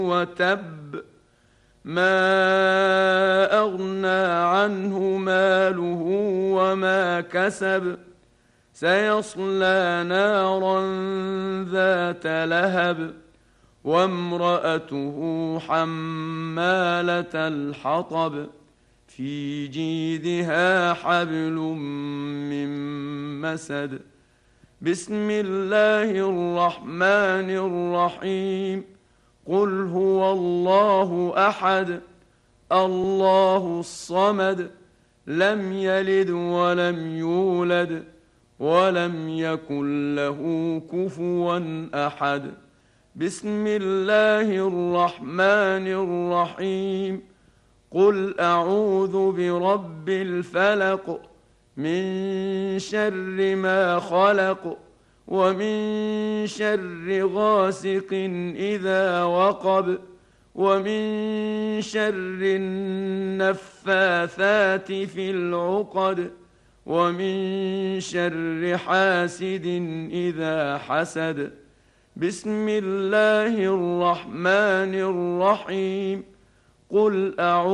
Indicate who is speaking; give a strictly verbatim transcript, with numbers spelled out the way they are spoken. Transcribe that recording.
Speaker 1: وتب ما أغنى عنه ماله وما كسب سيصلى نارا ذات لهب وامرأته حمالة الحطب في جيدها حبل من مسد. بسم الله الرحمن الرحيم. قل هو الله أحد الله الصمد لم يلد ولم يولد ولم يكن له كفوا أحد. بسم الله الرحمن الرحيم. قل أعوذ برب الفلق من شر ما خلق ومن شر غاسق إذا وقب ومن شر النفاثات في العقد ومن شر حاسد إذا حسد. بسم الله الرحمن الرحيم. قل أعوذ